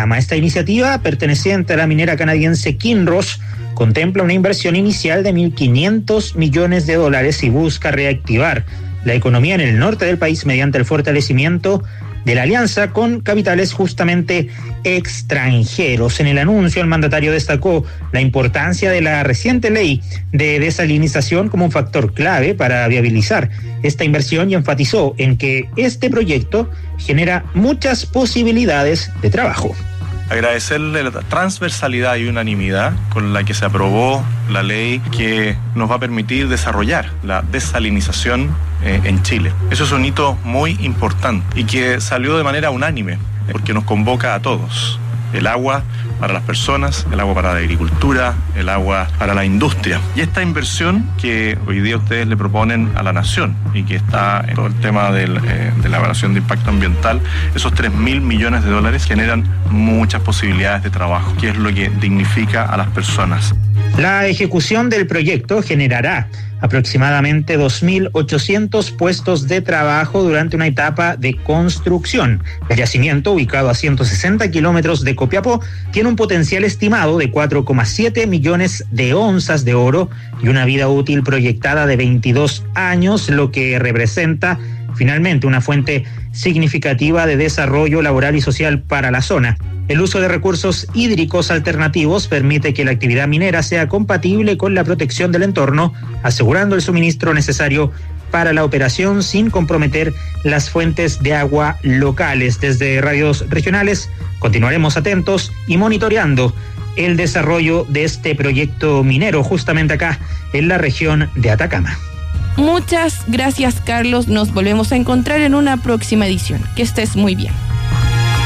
Atacama. Esta iniciativa, perteneciente a la minera canadiense Kinross, contempla una inversión inicial de $1.500 millones y busca reactivar la economía en el norte del país mediante el fortalecimiento de la alianza con capitales justamente extranjeros. En el anuncio, el mandatario destacó la importancia de la reciente ley de desalinización como un factor clave para viabilizar esta inversión y enfatizó en que este proyecto genera muchas posibilidades de trabajo. Agradecerle la transversalidad y unanimidad con la que se aprobó la ley que nos va a permitir desarrollar la desalinización en Chile. Eso es un hito muy importante y que salió de manera unánime porque nos convoca a todos. El agua para las personas, el agua para la agricultura, el agua para la industria. Y esta inversión que hoy día ustedes le proponen a la nación y que está en todo el tema de la evaluación de impacto ambiental, esos $3.000 millones generan muchas posibilidades de trabajo, que es lo que dignifica a las personas. La ejecución del proyecto generará aproximadamente 2.800 puestos de trabajo durante una etapa de construcción. El yacimiento, ubicado a 160 kilómetros de Copiapó, tiene un potencial estimado de 4,7 millones de onzas de oro y una vida útil proyectada de 22 años, lo que representa finalmente una fuente significativa de desarrollo laboral y social para la zona. El uso de recursos hídricos alternativos permite que la actividad minera sea compatible con la protección del entorno, asegurando el suministro necesario para la operación sin comprometer las fuentes de agua locales. Desde radios regionales continuaremos atentos y monitoreando el desarrollo de este proyecto minero justamente acá en la región de Atacama. Muchas gracias, Carlos. Nos volvemos a encontrar en una próxima edición. Que estés muy bien.